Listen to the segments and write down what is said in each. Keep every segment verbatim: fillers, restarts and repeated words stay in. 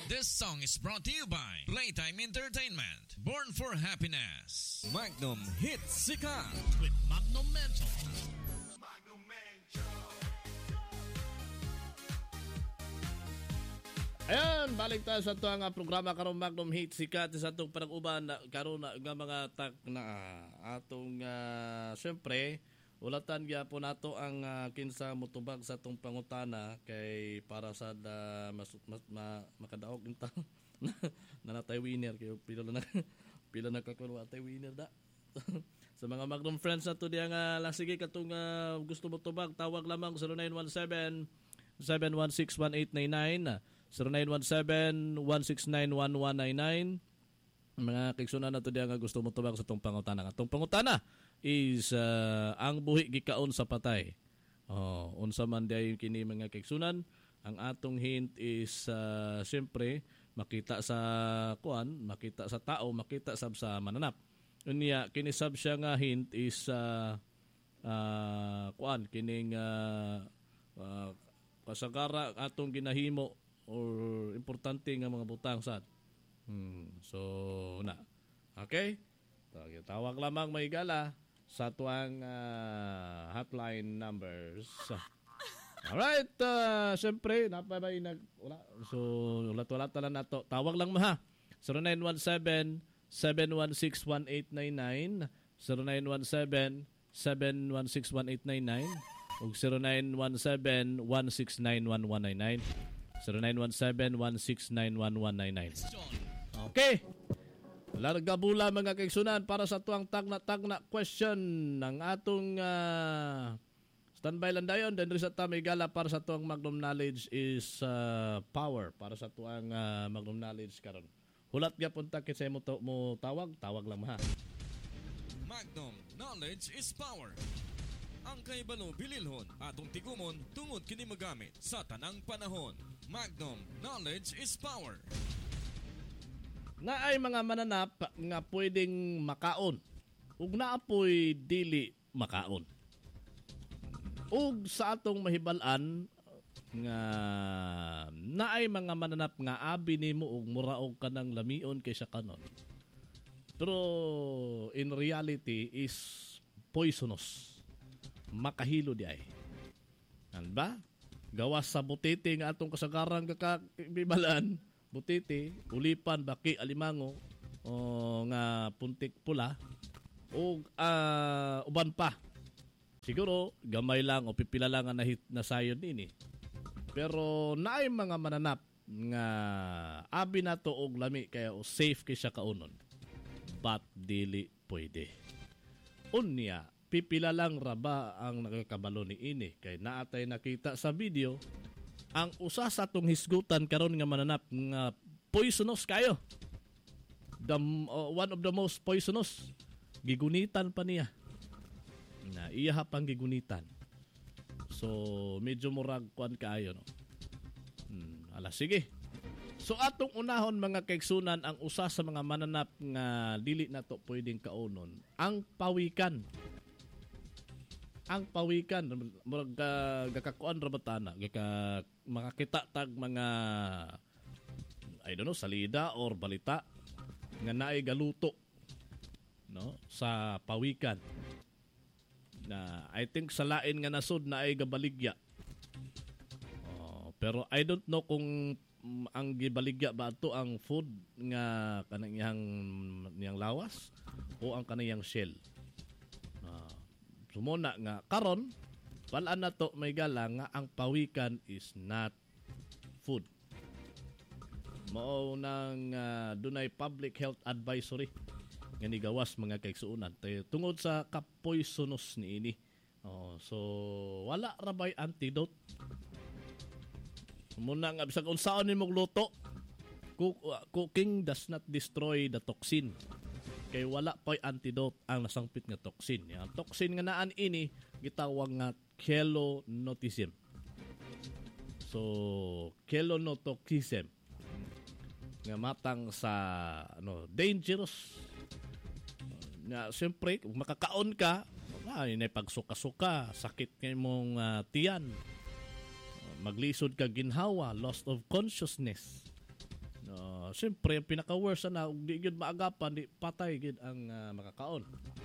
This song is brought to you by Playtime Entertainment. Born for Happiness. Magnum Hits Sikat with Magnum Mental. Magnum Mental. Ayan, balik tayo sa ito ang programa karong Magnum Hits Sikat sa itong panag-uban karon na nga mga tak na atong uh, siyempre ulatan gyapon nato ang uh, kinsa motubag sa atong pangutana kay para sa da, mas, mas ma, makadaog inta na natay winner kay pila na pila na kakuha tay winner da. Sa mga Magnum friends nato diya nga uh, sige katong uh, gusto motubag tawag lamang zero nine one seven, seven one six, one eight nine nine, zero nine one seven, one six nine, one one nine nine. Mga kigsunan nato diya nga gusto motubag sa atong pangutana. Atong pangutana is uh, ang buhi gikaon sa patay. Oh, unsa man day kini mga kigsunan, ang atong hint is uh, siyempre makita sa kuan, makita sa tao, makita sab sa mananap. Unya kini sab siya nga hint is uh, uh, kuan kining uh, uh, kasagara atong ginahimo or importante nga mga butang sad. Hmm, so na. Okay? Tawag lamang may gala sa tuwang uh, hotline numbers. Alright, uh, siyempre, napabay nag... Wala. So, ulat-ulat na lang nato. Tawag lang mo ha. zero nine one seven, seven one six, one eight nine nine, zero nine one seven, seven one six, one eight nine nine, o zero nine one seven, one six nine, one one nine nine, zero nine one seven, one six nine, one one nine nine. Okay. Largabula mga kaigsunan para sa tuwang tagna-tagna question ng atong uh, standby lang dayon. Then rin sa tamay gala para sa tuwang Magnum Knowledge is uh, power para sa tuwang uh, Magnum Knowledge karon. Hulat nga punta kasi mo, to, mo tawag, tawag lang ha. Magnum Knowledge is power. Ang kaibalo bililhon atong tigumon tungod kini magamit sa tanang panahon. Magnum Knowledge is power. Na ay mga mananap nga pwedeng makaon ug naapoy dili makaon. Ug sa atong mahibal-an nga naay mga mananap nga abi nimo ug muraog kanang lamion kaysa kanon. Pero in reality is poisonous. Makahilo di ay. Ano ba? Gawas sa butete nga atong kasagaran kakabibalan. Butiti, ulipan, baki, alimango, o nga puntik pula, o uh, uban pa. Siguro, gamay lang o pipila lang na hit na sayon nini. Pero naay mga mananap nga abi na to og lami kaya o safe kay siya kaunon. But dili pwede. Unya, pipila lang raba ang nakakabalo ni ini kay naatay nakita sa video ang usa sa atong hisgutan karon nga mananap nga poisonous kayo. The, uh, one of the most poisonous. Gigunitan pa niya. Na iya pang gigunitan. So medyo murag kuan kaayo no. Hmm, ala sige. So atong unahon mga kaigsunan ang usa sa mga mananap nga dili nato pwedeng kaunon, ang pawikan. Ang pawikan murag uh, gakakuan ra batana gaka makakita tag mga I don't know salida or balita nga naay galuto no sa pawikan na I think sa lain nga nasud na ay gabaligya. Oh, pero I don't know kung um, ang gibaligya ba ato ang food nga kanang iyang niyang lawas o ang kanang shell. Ah, sumuna nga karon palaan na to may gala nga ang pawikan is not food. Mao nang uh, dunay public health advisory nga nigawas mga kaigsuonan tungod sa kapoisonous niini. Oh, so wala ra bay antidote. Muna nga bisag unsaon nimo luto, cooking does not destroy the toxin. Kay wala pa'y antidote ang nasangpit nga toxin. Ang toxin nga naan ini gitawag nga chelonotism. So, chelonotoxism nga matang sa ano dangerous. Nga siyempre kung makakaon ka, ay na pagsuka-suka, sakit ng mong uh, tiyan. Maglisod ka ginhawa, loss of consciousness. Uh, Siyempre, ang pinaka-worst na, ug di gyud maagapan, di patay gyud ang uh, makakaon.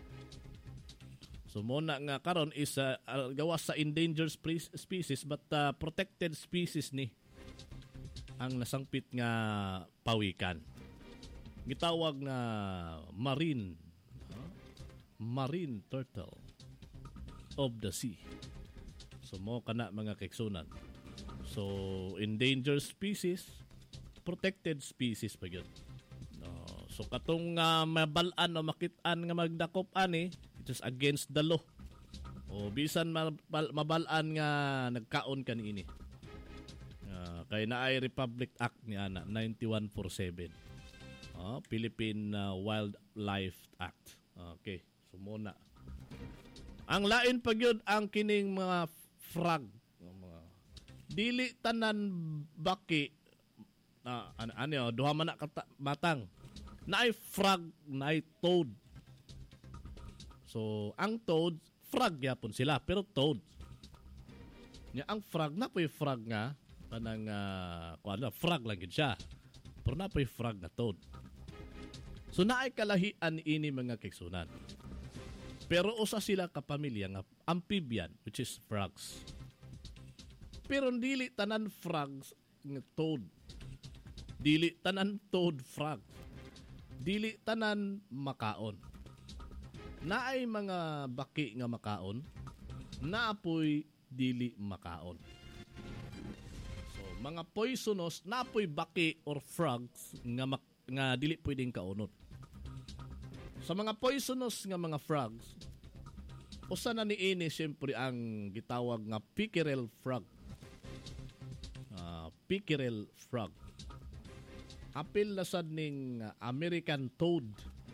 So muna nga karon is uh, uh, gawas sa endangered spe- species but uh, protected species ni ang nasangpit nga pawikan. Gitawag nga marine uh, marine turtle of the sea. So mo kana mga kaigsunan. So endangered species, protected species pa gyud. No, so katong uh, mabalaan o makit-an nga magdakop ani, it is against the law. O bisan mabal- mabalaan nga nagkaon ka niini. Uh, kay naay Republic Act ni ana ninety-one forty-seven. Uh, Philippine uh, Wildlife Act. Okay, so muna. Ang lain pa gyud ang kining mga frog, mga dili tanan baki na uh, ano, duha man na kata- matang. Naay frog, naay toad. So, ang toad, frog yapon sila, pero toad. Nya ang frog na po'y frog nga, kanang uh, kuan frog lang yun siya. Pero na po'y frog na toad. So, naay kalahian ini mga kaigsunan. Pero usa sila kapamilya nga amphibian, which is frogs. Pero dili tanan frogs nga toad. Dili tanan toad frog. Dili tanan makaon. Naay mga baki nga makaon, naapoy dili makaon. So mga poisonous, naapoy baki or frogs nga mak- nga dili pwedeng kaunod. Sa mga poisonous nga mga frogs, usa na niini siyempre ang gitawag nga pickerel frog. Uh, pickerel frog. Apil lasad ning American toad.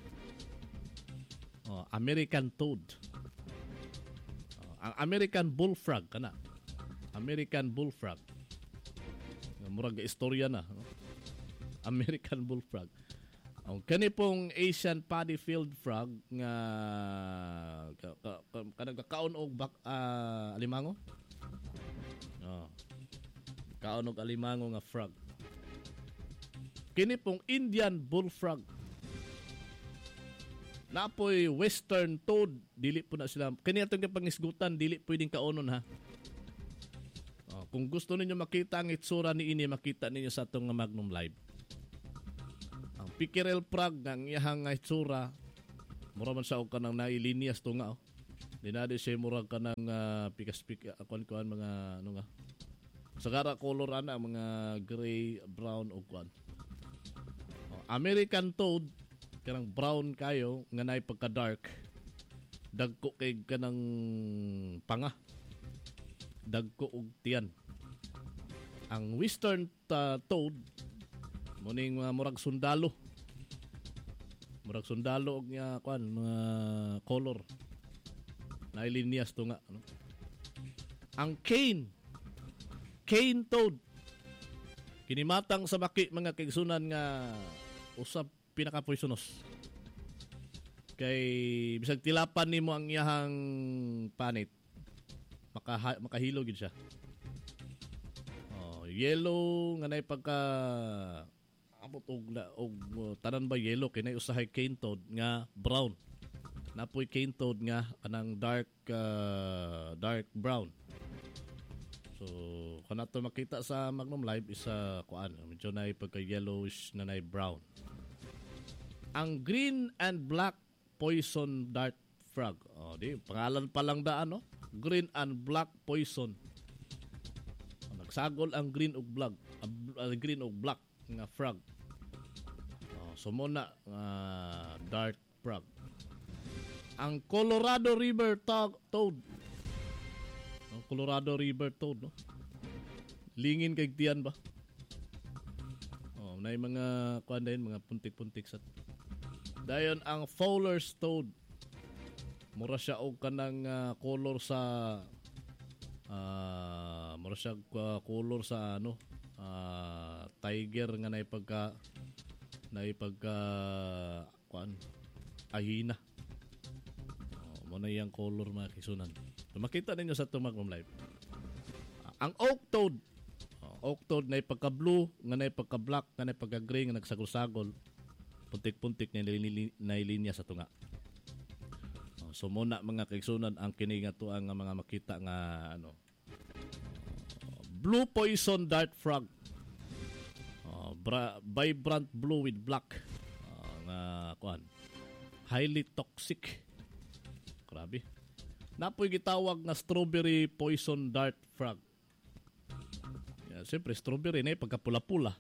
Oh, American toad. Oh, ang American bullfrog kana. American bullfrog. Murag istorya na. No? American bullfrog. Ang oh, kani pong Asian paddy field frog nga kanang kaon og bak, uh, alimango. Oh. Kaon og alimango nga frog. Kini pong Indian bullfrog. Napoy western toad, dili po na sila. Kani atong pangisgutan, dili pwedeng kaonon ha. Oh, kung gusto ninyo makita ang itsura ni ini, makita ninyo sa atong Magnum Live. Ang pickerel frog ang iyang itsura, mura man sa og kanang nailinias to nga oh. Dinadi siya murag kanang uh, pikas-pik akuan kuan mga ano nga. Sagara color ana mga gray, brown o kuan. Oh, American toad kanang brown kayo nga naay pagka dark, dagko kay kanang panga, dagko og tiyan. Ang western uh, toad muning uh, murag sundalo, murag sundalo og nga kuan mga color naay linyas to nga ano? Ang cane cane toad kinimatang sa baki mga kaigsunan nga usab pinaka-poisonous. Kay bisag tilapan nimo ang iyahang panit, maka makahilo gid siya. Oh, yellow nga nay pagka abot og og uh, tanan ba yellow kay nay usahay cane toad nga brown. Napoy cane toad nga kanang dark uh, dark brown. So kanato makita sa Magnum Live isa kuan medyo nay pagka yellowish na nay brown. Ang green and black poison dart frog. Oh, di pangalan pa lang daan no? Green and black poison. Oh, nagsagol ang green ug black, uh, green ug black nga frog. Oh, so muna uh, dart frog. Ang Colorado River to- toad. Ang Colorado River toad no. Lingin kay tiyan ba? Oh, nay mga kuan din mga puntik-puntik sa dayon ang Fowler's toad. Mura siya og kanang uh, color sa uh, mura siya uh, color sa ano uh, tiger nga nay pagka nay pagka kuan ahina. Oh, mo na yang color mga kisunan. So, makita ninyo sa Magnum Live. Uh, ang oak toad. Uh, octod na pagka-blue, nga na pagka-black, nga na pagka-gray, nga nagsagol-sagol. Puntik-puntik na, nilini- na linya sa tunga. Oh, so muna mga kaigsunan ang kini nga to ang mga makita nga ano. Blue poison dart frog. Oh, bra- vibrant blue with black. Oh, nga kuan. Highly toxic. Grabe. Napoy gitawag nga strawberry poison dart frog. Yeah, siyempre strawberry na pagkapula-pula.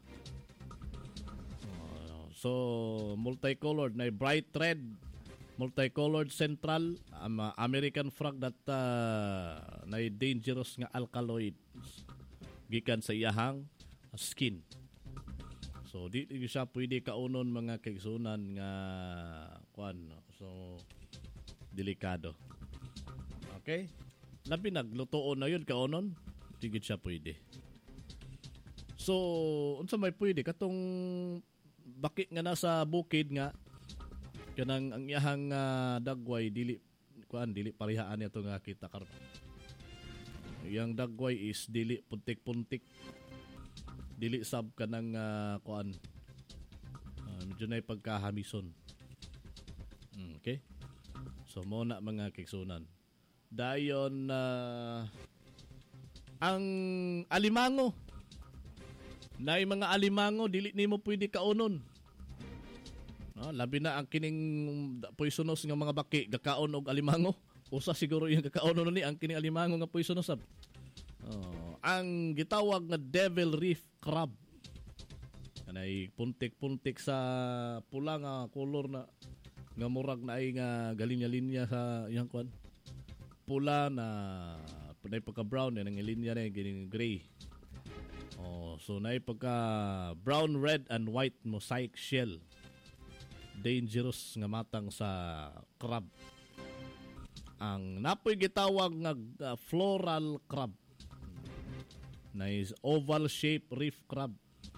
So, multicolored na bright red, multicolored central, um, uh, American frog that uh, na dangerous nga alkaloids gikan sa iyahang skin. So, di, di siya pwede kaunon mga kaigsunan nga kuan. So, delikado. Okay? Labi naglutoon na yun kaunon, di gid siya pwede. So, unsa may pwede katong bakit nga nasa bukid nga kanang ang iyahang uh, dagway dili kuan dili parihaan niya to nga kita karon. Yang dagway is dili puntik-puntik. Dili sab kanang uh, kuan uh, medyo na pagkahamison. Mm, okay? So mo na mga kigsunan. Dayon uh, ang alimango. Naay mga alimango dili nimo pwede kaunon. No, labi na ang kining poisonous nga mga baki gakaon og alimango. Usa siguro yung gakaon ni ang kining alimango nga poisonous sab. Oh, ang gitawag nga devil reef crab. Kanay puntik-puntik sa pula nga color na nga murag na ay nga galinya-linya sa iyang kwan. Pula na punay pagka brown yan ang linya na gining gray. Oh, so na pagka brown, red, and white mosaic shell. Dangerous nga matang sa crab. Ang napoy gitawag nga uh, floral crab. Na is oval shape reef crab.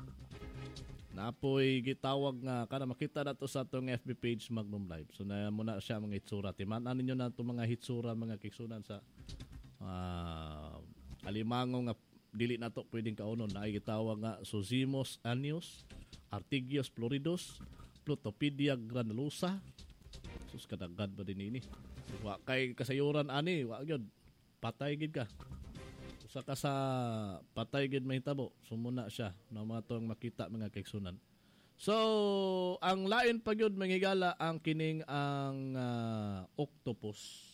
Napoy gitawag nga kana makita nato sa atong F B page Magnum Live. So na muna siya mga hitsura. Timan-an ninyo na itong mga hitsura mga kigsunan sa uh, alimango nga dili nato pwedeng kaunon na ay gitawag nga Zosimus annius, Artigios floridus, Plutopedia granulosa. Sus kadagad ba din ini? Wa kay kasayuran ani, wa gyud patay gid ka. Usa ka sa patay gid mahitabo. Sumuna siya na matong makita mga kaigsunan. So, ang lain pa gyud manghigala ang kining ang uh, octopus.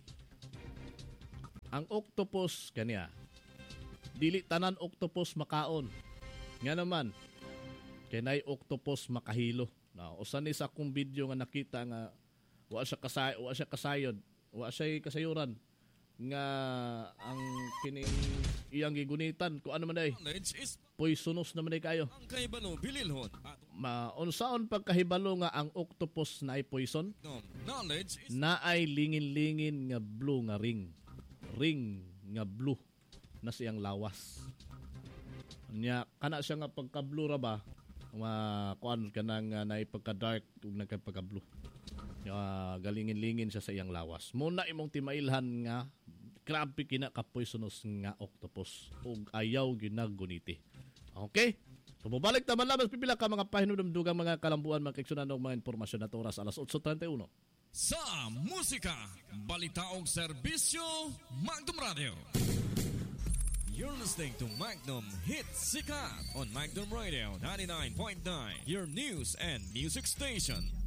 Ang octopus kaniya dili tanan octopus makaon. Nga naman, kinay octopus makahilo. Na usa ni sa akong video nga nakita nga wa siya kasay, wa siya kasayod, wa siya kasayuran nga ang kining iyang gigunitan ko ano man day. Poisonous naman day kayo. Ang kahibalo bililhon. Ma unsaon pagkahibalo nga ang octopus na ay poison? Knowledge is na ay lingin-lingin nga blue nga ring. Ring nga blue na siyang lawas. Nya kana siya nga pagka-blue ra ba? Ma kuan kanang uh, naay pagka-dark ug nagpagka-blue. Uh, galingin-lingin siya sa iyang lawas. Muna imong timailhan nga grabe kina ka poisonous nga octopus ug ayaw ginaguniti. Okay? So mabalik ta man lamang pipila ka mga pahinumdugang mga kalambuan mga kaigsunan og mga impormasyon na oras alas eight thirty one. Sa musika, balita og serbisyo, Magnum Radio. You're listening to Magnum Hit Sikat on Magnum Radio ninety-nine point nine, your news and music station.